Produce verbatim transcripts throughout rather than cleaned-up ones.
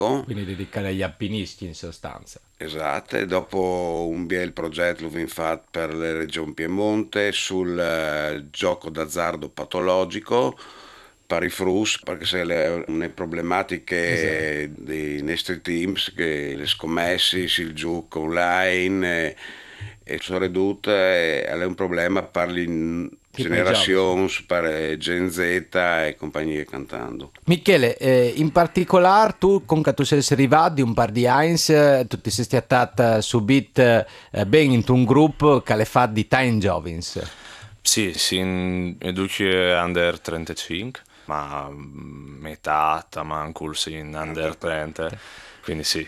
Quindi dedicare agli alpinisti in sostanza. Esatto, e dopo un bel progetto l'ho fatto per la Regione Piemonte sul eh, gioco d'azzardo patologico per i frus, perché se le, le Esatto. problematiche dei nostri teams, che le scommesse, il gioco online, eh, e sono ridotte, è un problema per le Tipo i giovani. generazioni, per eh, Gen Z e compagnie cantando. Michele, eh, in particolare tu, con che tu sei arrivato di un par di anni, eh, tu ti sei stato subito eh, ben in un gruppo che le fa di Time Jovins. Sì, sin educe under trentacinque, ma mm, metà, manco in under trenta, quindi sì,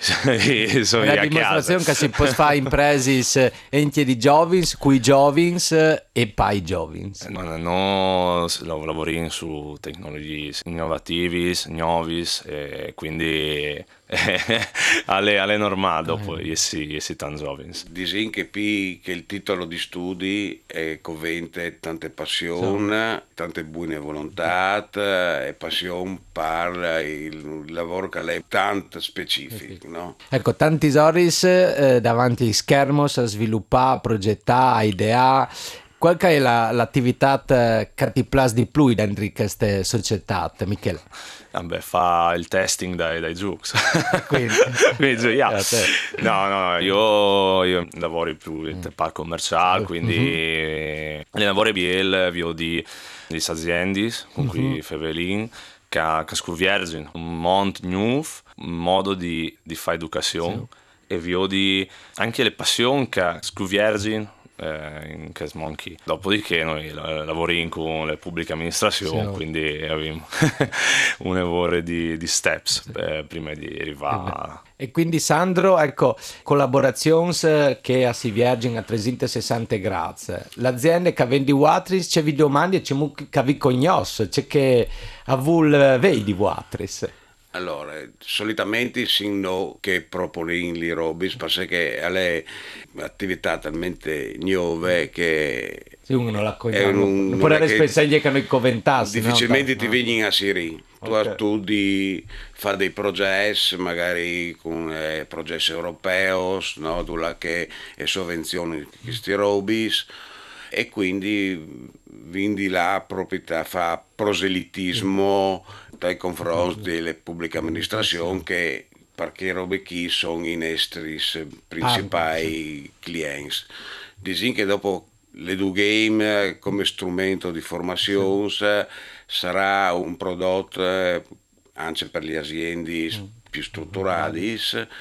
È sono la io a casa. dimostrazione che si può fare imprese enti di Jovins, qui Jovins eh, e poi Jovins. No, no, lavoro su tecnologie innovativi, nuovi, e quindi alle, alle normali dopo, e si, e si tan giovani. Disin che, pi- che il titolo di studi è covente tante Insomma. passioni, tante buone volontà e passione per il lavoro che è tanto specifico, no? Ecco, tanti soris eh, davanti a schermo a sviluppare, progettare, ideare. Qual è la, l'attività eh, che ti piace di più dentro queste società, Michele? Vabbè, fa il testing dai, dai Jux. Quindi, Quindi gioia. a te. No, no, io, io lavoro più in parco commerciale, quindi Mhm, le lavoro bien, vi di, di aziende con mhm. cui Fevelin, che, che scuviergono un mondo nuovo, un modo di, di fare Sì. educazione e vi di anche le passioni che scuviergono eh, in Case Monkey. Dopodiché noi la- lavoriamo con le pubbliche Sì. amministrazioni, quindi abbiamo un lavoro di, di steps eh, prima di Eh beh. arrivare. E quindi Sandro, ecco, collaborazioni eh, che a si viaggiano a trecentosessanta gradi. L'azienda che vende Watris c'è vi domandi e c'è mu che vi cognos, c'è che a vul eh, vedi Watris. Allora, solitamente si no che propongono le robe, perché è un'attività talmente nuove che Se uno non la è cognos, non, un- non può non è che rispensare che noi coventassi, no? Da- difficilmente ti no. vedi a Siri. Tu Ok. studi, fai dei progetti, magari con eh, progetti europei, no? Dove che è sovvenzioni questi robis e quindi vindi la proprietà fa proselitismo nei confronti delle pubbliche amministrazioni che perché robe chi sono i nostri Partner, sì. principali clienti. Disin che dopo l'EduGame come strumento di Sì. formazione sarà un prodotto eh, anche per le aziende più strutturate,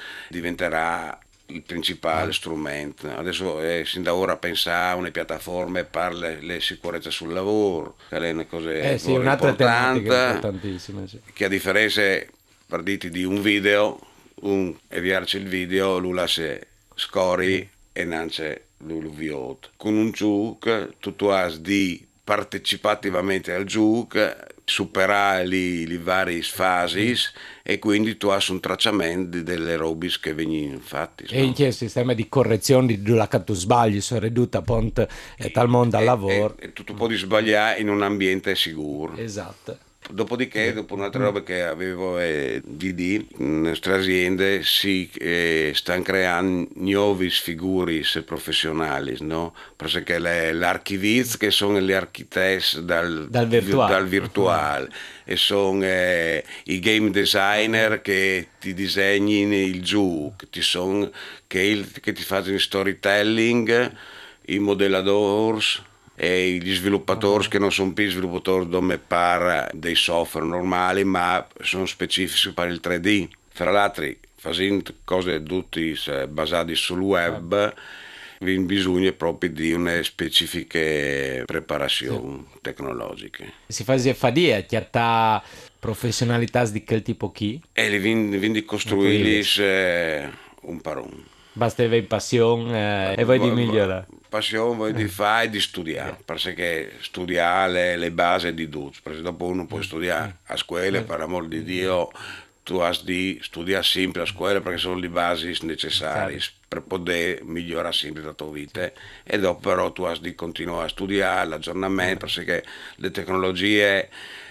diventerà il principale strumento. Adesso eh, sin da ora pensare a una piattaforma per le, le sicurezze sul lavoro, che è una cosa Eh sì, molto un'altra tematica importante, importantissima, sì. che a differenza per dirti di un video, un avviarci il video, lui la se scori e non c'è l'uviot. Con un gioco tu, tu hai di partecipativamente al gioco, superare le varie fasi e quindi tu hai un tracciamento delle robe che vengono fatte. E in No? che sistema di correzione di dove che tu sbagli, sono ridotta appunto e tal mondo al E, e, lavoro. e tu, tu puoi sbagliare in un ambiente sicuro. Esatto. Dopodiché, dopo un'altra Mm. roba che avevo eh, di di, le nostre aziende si eh, stanno creando nuove figure professionali, no? Perché le, le archiviz che sono le architetti dal, Dal dal virtuale. virtuale e sono eh, i game designer che ti disegnino il gioco, ti sono, che, il- che ti fanno il storytelling, i modelladors e gli sviluppatori che non sono più sviluppatori come per dei software normali ma sono specifici per il tre D. Fra l'altro facendo cose tutte eh, basate sul web vi bisogna proprio di una specifiche Sì. preparazioni tecnologiche Si fa fadia, chiatta professionalità di quel tipo chi? e li vin, vin di costruirli Naturales. eh, un per un. Basta avere passione eh, e vuoi di migliorare. Passione vuoi di fare e di Ok. studiare, perché studiare le, le basi di tutto, perché dopo uno può studiare a scuola, per amor di Dio, tu hai di studiare sempre a scuola perché sono le basi necessarie Necessario. per poter migliorare sempre la tua vita e dopo però tu hai di continuare a studiare l'aggiornamento perché le tecnologie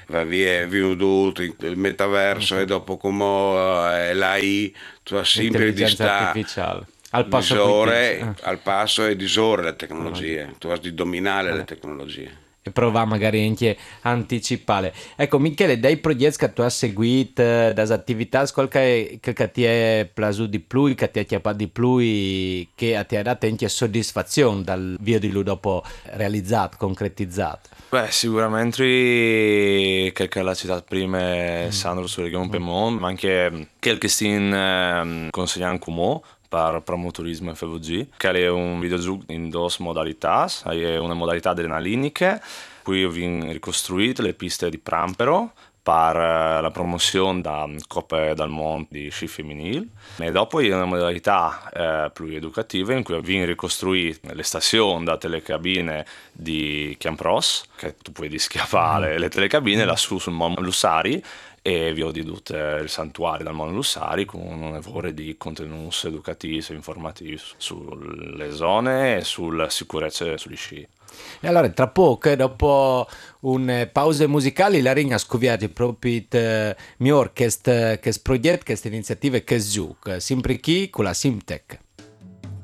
va via venuto il metaverso e dopo come l'A I tu hai sempre di Intelligenza sta artificiale. Al passo disore, coi al passo e disore le tecnologie, tu hai di dominare le tecnologie. e provare magari anche a anticipare. Ecco, Michele, dai progetti che tu hai seguito, dalle attività, qualche che, che ti è piaciuto di più, che ti ha chiappato di più, che ti ha dato anche soddisfazione dal video di lui dopo realizzato, concretizzato? Beh, sicuramente che che l'ha citato prima è Sandro su Regione Piemonte, ma anche quel che si ehm, consigliando come per promotorismo F V G, che è un videogioco in due modalità, è una modalità adrenaliniche, qui ho ricostruito le piste di Prampero per la promozione da Coppe del Mondo di sci femminile e dopo è una modalità eh, più educativa in cui viene ricostruite le stazioni da telecabine di Chiampros, che tu puoi schiaffare le telecabine lassù sul Monte Lussari e vi ho dedotto il santuario dal Monte Lussari con un evore di contenuti educativi e informativi sulle zone e sulla sicurezza sugli sci. E allora, tra poco, eh, dopo un pause musicali, la ringa scoviati proprio il mio orchestra, che progetto, queste iniziative che giù, sempre chi con la Simtech.